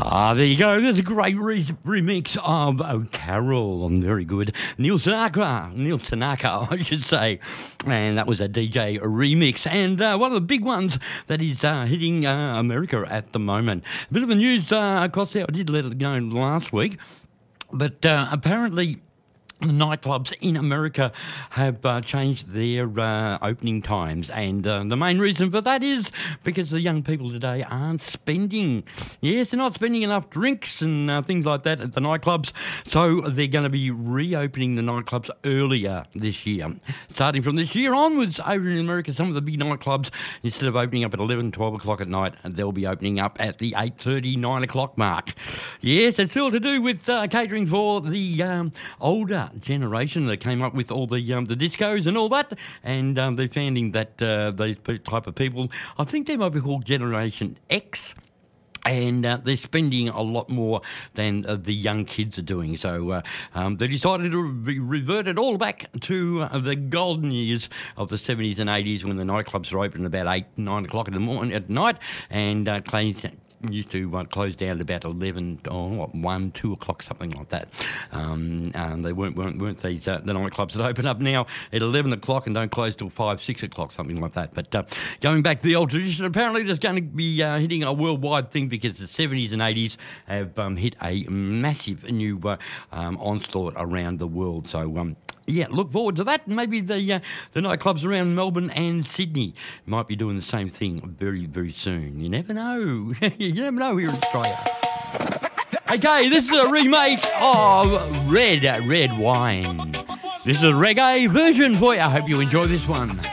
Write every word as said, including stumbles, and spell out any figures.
Ah, there you go. There's a great re- remix of Oh Carol. I'm very good. Neil Tanaka, Neil Tanaka, I should say. And that was a D J remix. And uh, one of the big ones that is uh, hitting uh, America at the moment. A bit of the news uh, across there. I did let it go last week. But uh, apparently the nightclubs in America have uh, changed their uh, opening times, and uh, the main reason for that is because the young people today aren't spending. Yes, they're not spending enough drinks and uh, things like that at the nightclubs, so they're going to be reopening the nightclubs earlier this year. Starting from this year onwards, over in America, some of the big nightclubs, instead of opening up at eleven, twelve o'clock at night, they'll be opening up at the eight thirty, nine o'clock mark. Yes, it's all to do with uh, catering for the um, older generation that came up with all the um, the discos and all that, and um, they're finding that uh, these type of people, I think they might be called Generation X, and uh, they're spending a lot more than uh, the young kids are doing. So uh, um, they decided to re- revert it all back to uh, the golden years of the seventies and eighties when the nightclubs were open about eight, nine o'clock in the morning at night, and uh, clean, used to uh, close down at about eleven or what, one, two o'clock, something like that. Um, um, they weren't weren't, weren't these uh, the nightclubs that open up now at eleven o'clock and don't close till five, six o'clock, something like that. But uh, going back to the old tradition, apparently there's going to be uh, hitting a worldwide thing because the seventies and eighties have um, hit a massive new uh, um, onslaught around the world. So. Um, Yeah, look forward to that. Maybe the uh, the nightclubs around Melbourne and Sydney might be doing the same thing very, very soon. You never know. You never know here in Australia. Okay, this is a remake of Red, Red Wine. This is a reggae version for you. I hope you enjoy this one.